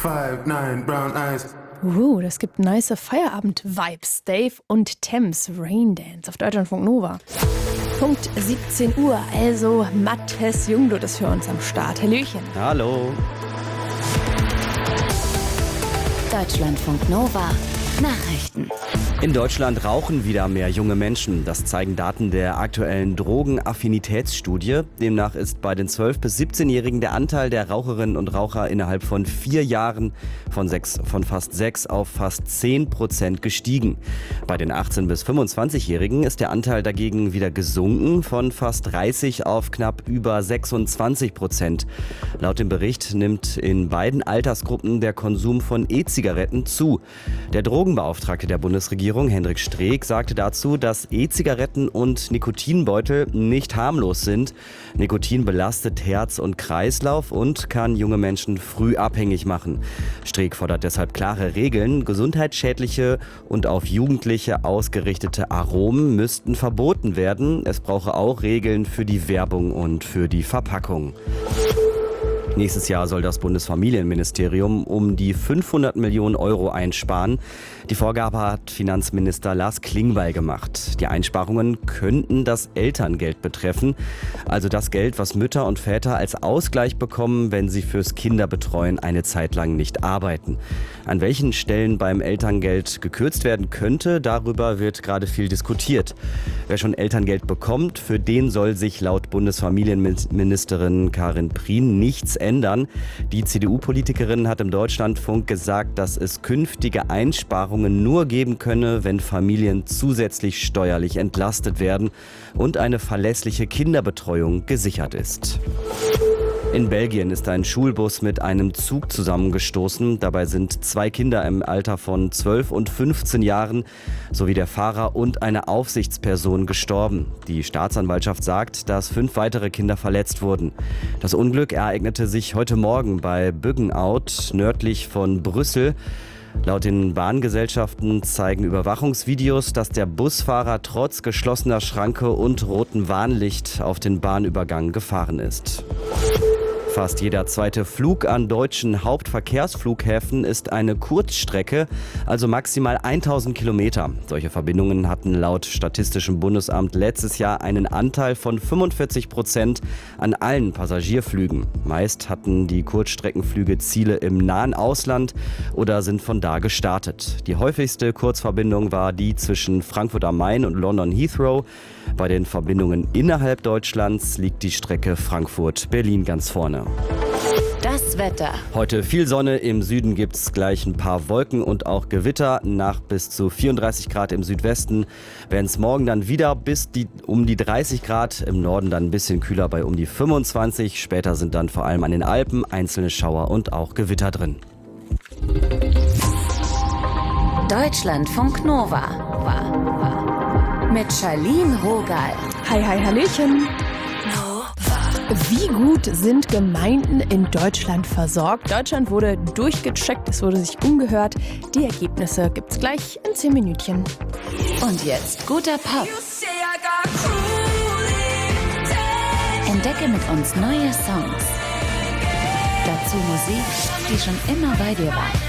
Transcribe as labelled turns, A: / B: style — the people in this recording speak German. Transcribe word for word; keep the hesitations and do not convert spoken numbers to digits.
A: five, nine, brown eyes.
B: Uh, das gibt nice Feierabend-Vibes. Dave und Thames, Raindance auf Deutschlandfunk Nova. Punkt siebzehn Uhr, also Mattes Jungblut ist für uns am Start. Hallöchen.
C: Hallo.
D: Deutschlandfunk Nova. Nachrichten.
C: In Deutschland rauchen wieder mehr junge Menschen. Das zeigen Daten der aktuellen Drogenaffinitätsstudie. Demnach ist bei den zwölf- bis siebzehnjährigen der Anteil der Raucherinnen und Raucher innerhalb von vier Jahren von, sechs, von fast sechs auf fast zehn Prozent gestiegen. Bei den achtzehn- bis fünfundzwanzigjährigen ist der Anteil dagegen wieder gesunken von fast dreißig auf knapp über sechsundzwanzig Prozent. Laut dem Bericht nimmt in beiden Altersgruppen der Konsum von E-Zigaretten zu. Der Drogenbeauftragte der Bundesregierung, Hendrik Streeck, sagte dazu, dass E-Zigaretten und Nikotinbeutel nicht harmlos sind. Nikotin belastet Herz und Kreislauf und kann junge Menschen früh abhängig machen. Streeck fordert deshalb klare Regeln. Gesundheitsschädliche und auf Jugendliche ausgerichtete Aromen müssten verboten werden. Es brauche auch Regeln für die Werbung und für die Verpackung. Nächstes Jahr soll das Bundesfamilienministerium um die fünfhundert Millionen Euro einsparen. Die Vorgabe hat Finanzminister Lars Klingbeil gemacht. Die Einsparungen könnten das Elterngeld betreffen, also das Geld, was Mütter und Väter als Ausgleich bekommen, wenn sie fürs Kinderbetreuen eine Zeit lang nicht arbeiten. An welchen Stellen beim Elterngeld gekürzt werden könnte, darüber wird gerade viel diskutiert. Wer schon Elterngeld bekommt, für den soll sich laut Bundesfamilienministerin Karin Prien nichts ändern. Die C D U-Politikerin hat im Deutschlandfunk gesagt, dass es künftige Einsparungen nur geben könne, wenn Familien zusätzlich steuerlich entlastet werden und eine verlässliche Kinderbetreuung gesichert ist. In Belgien ist ein Schulbus mit einem Zug zusammengestoßen. Dabei sind zwei Kinder im Alter von zwölf und fünfzehn Jahren sowie der Fahrer und eine Aufsichtsperson gestorben. Die Staatsanwaltschaft sagt, dass fünf weitere Kinder verletzt wurden. Das Unglück ereignete sich heute Morgen bei Buggenhout, nördlich von Brüssel. Laut den Bahngesellschaften zeigen Überwachungsvideos, dass der Busfahrer trotz geschlossener Schranke und rotem Warnlicht auf den Bahnübergang gefahren ist. Fast jeder zweite Flug an deutschen Hauptverkehrsflughäfen ist eine Kurzstrecke, also maximal tausend Kilometer. Solche Verbindungen hatten laut Statistischem Bundesamt letztes Jahr einen Anteil von fünfundvierzig Prozent an allen Passagierflügen. Meist hatten die Kurzstreckenflüge Ziele im nahen Ausland oder sind von da gestartet. Die häufigste Kurzverbindung war die zwischen Frankfurt am Main und London Heathrow. Bei den Verbindungen innerhalb Deutschlands liegt die Strecke Frankfurt-Berlin ganz vorne.
D: Das Wetter.
C: Heute viel Sonne, im Süden gibt es gleich ein paar Wolken und auch Gewitter. Nach bis zu vierunddreißig Grad im Südwesten werden es morgen dann wieder bis die, um die dreißig Grad. Im Norden dann ein bisschen kühler bei um die fünfundzwanzig. Später sind dann vor allem an den Alpen einzelne Schauer und auch Gewitter drin.
D: Deutschlandfunk Nova. War, war. Mit Charlene Rogal.
B: Hi, hi, Hallöchen. Wie gut sind Gemeinden in Deutschland versorgt? Deutschland wurde durchgecheckt, es wurde sich umgehört. Die Ergebnisse gibt's gleich in zehn Minütchen.
D: Und jetzt guter Pop. Entdecke mit uns neue Songs. Dazu Musik, die schon immer bei dir war.